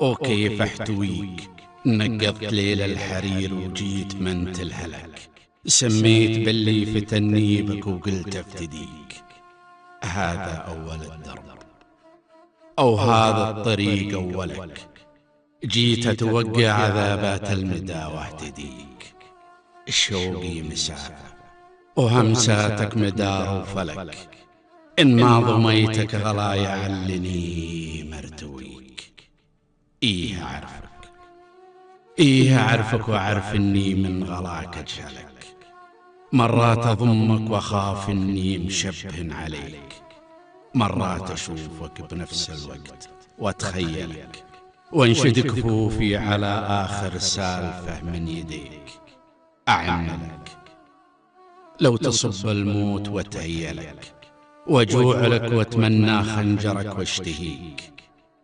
وكيف احتويك. نقضت ليل الحرير وجيت منت الهلك، سميت باللي فتني بك وقلت افتديك. هذا أول الدرب أو هذا الطريق أولك، جيت أتوقع عذابات المدى واهتديك. شوقي مسافة وهمساتك مدار وفلك، إن ما ضميتك غلا يعلني مرتويك. إيه أعرفك، إيه أعرفك وأعرف إني من غلاك أجهلك. مرات أضمك وأخاف إني مشبه عليك، مرات أشوفك بنفس الوقت وأتخيلك، وانشد كفوفي على آخر سالفة من يديك. أعملك لو تصب الموت وتهيلك، وجوع لك واتمنى خنجرك واشتهيك.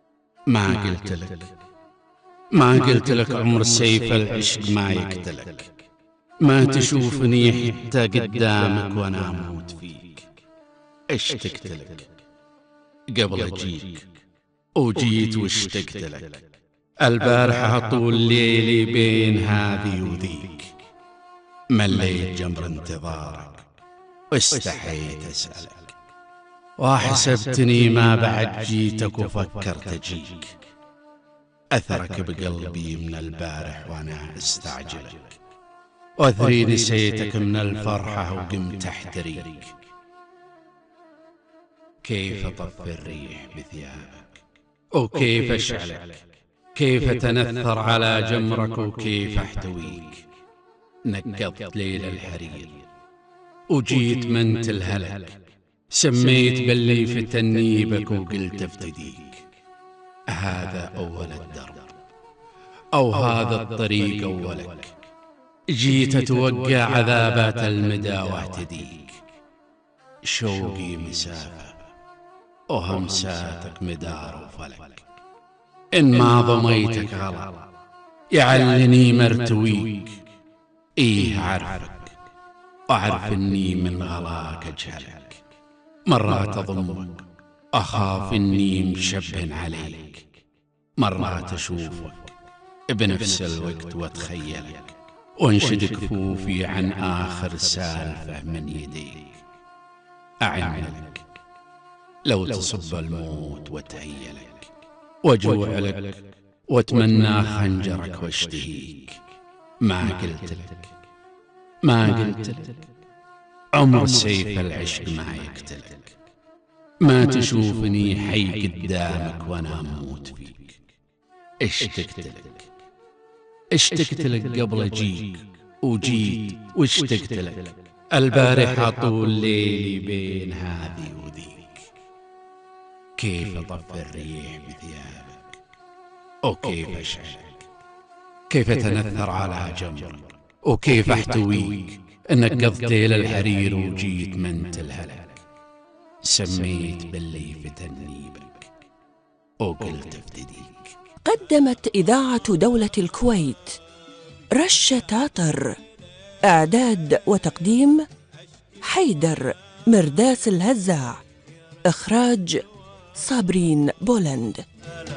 ما قلت لك عمر سيف العشق ما يقتلك، ما تشوفني حتى قدامك وانا اموت فيك. اشتقت لك قبل اجيك وجيت واشتقت لك، البارحة طول ليلي بين هذه وذيك. مليت جمر انتظارك واستحيت اسألك، وحسبتني ما بعد جيتك وفكرت اجيك. اثرك بقلبي من البارح وانا استعجلك، واثري نسيتك من الفرحة وقمت احتريك. كيف اطفي الريح بثيابك وكيف اشعلك، كيف اتنثر على جمرك وكيف احتويك. نقضت ليل الحرير وجيت منت الهلك، سميت باللي فتني بك وقلت افتديك. هذا أول الدرب أو هذا الطريق أولك، جيت أتوقع عذابات المدى واهتديك. شوقي مسافة وهمساتك مدار وفلك، إن ما ضميتك غلا يعلني مرتويك. إيه أعرفك وأعرف إني من غلاك أجهلك، مرات أضمك أخاف إني مشبه عليك، مرات أشوفك بنفس الوقت وأتخيلك، وانشد كفوفي عن آخر سالفة من يديك. أعملك لو تصب الموت وتهيلك، وجوع لك واتمنى خنجرك واشتهيك. ما قلت لك عمر سيف العشق ما يقتلك، ما تشوفني حي قدامك وانا اموت فيك. اشتقت لك قبل اجيك وجيت واشتقت لك، البارحة طول ليلي بين هذه وذيك. كيف اطفي الريح بثيابك وكيف اشعلك، كيف اتنثر على جمرك وكيف احتويك. نقضت ليل الحرير وجيت منت الهلك، سميت باللي فتني بك وقلت افتديك. قدمت إذاعة دولة الكويت رشة عطر، إعداد وتقديم حيدر مرداس الهزاع، إخراج صابرين بولند.